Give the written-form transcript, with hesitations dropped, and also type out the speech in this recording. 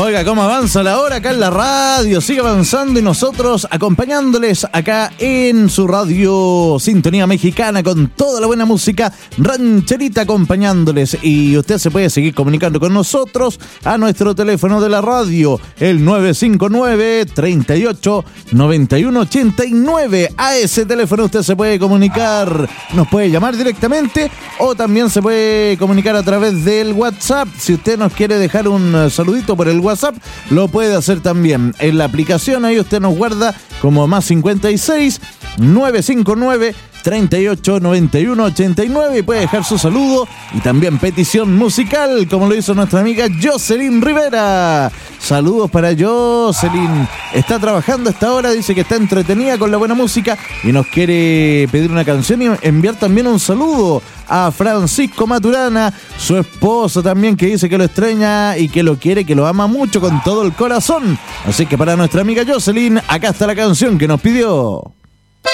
Oiga, cómo avanza la hora acá en la radio, sigue avanzando y nosotros acompañándoles acá en su radio Sintonía Mexicana con toda la buena música rancherita acompañándoles. Y usted se puede seguir comunicando con nosotros a nuestro teléfono de la radio, el 959-38-9189. A ese teléfono usted se puede comunicar, nos puede llamar directamente o también se puede comunicar a través del WhatsApp. Si usted nos quiere dejar un saludito por el WhatsApp, lo puede hacer también en la aplicación. Ahí usted nos guarda como más 56 959 38 91 89 y puede dejar su saludo y también petición musical, como lo hizo nuestra amiga Jocelyn Rivera. Saludos para Jocelyn. Está trabajando a esta hora, dice que está entretenida con la buena música y nos quiere pedir una canción y enviar también un saludo a Francisco Maturana, su esposo también, que dice que lo extraña y que lo quiere, que lo ama mucho con todo el corazón. Así que para nuestra amiga Jocelyn, acá está la canción que nos pidió.